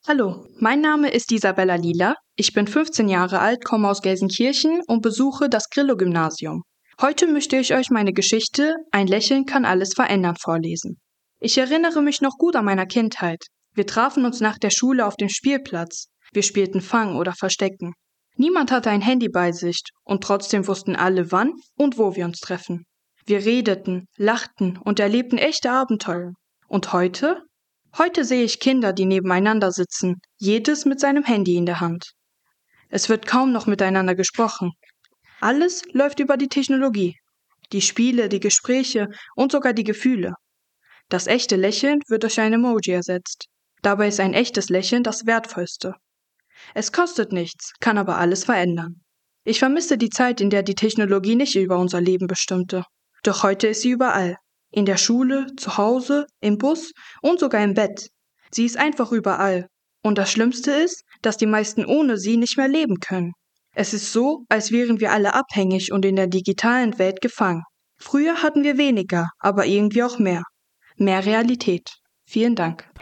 Hallo, mein Name ist Isabella Lila. Ich bin 15 Jahre alt, komme aus Gelsenkirchen und besuche das Grillo-Gymnasium. Heute möchte ich euch meine Geschichte „Ein Lächeln kann alles verändern" vorlesen. Ich erinnere mich noch gut an meine Kindheit. Wir trafen uns nach der Schule auf dem Spielplatz. Wir spielten Fang oder Verstecken. Niemand hatte ein Handy bei sich und trotzdem wussten alle, wann und wo wir uns treffen. Wir redeten, lachten und erlebten echte Abenteuer. Und heute? Heute sehe ich Kinder, die nebeneinander sitzen, jedes mit seinem Handy in der Hand. Es wird kaum noch miteinander gesprochen. Alles läuft über die Technologie. Die Spiele, die Gespräche und sogar die Gefühle. Das echte Lächeln wird durch ein Emoji ersetzt. Dabei ist ein echtes Lächeln das Wertvollste. Es kostet nichts, kann aber alles verändern. Ich vermisse die Zeit, in der die Technologie nicht über unser Leben bestimmte. Doch heute ist sie überall. In der Schule, zu Hause, im Bus und sogar im Bett. Sie ist einfach überall. Und das Schlimmste ist, dass die meisten ohne sie nicht mehr leben können. Es ist so, als wären wir alle abhängig und in der digitalen Welt gefangen. Früher hatten wir weniger, aber irgendwie auch mehr. Mehr Realität. Vielen Dank.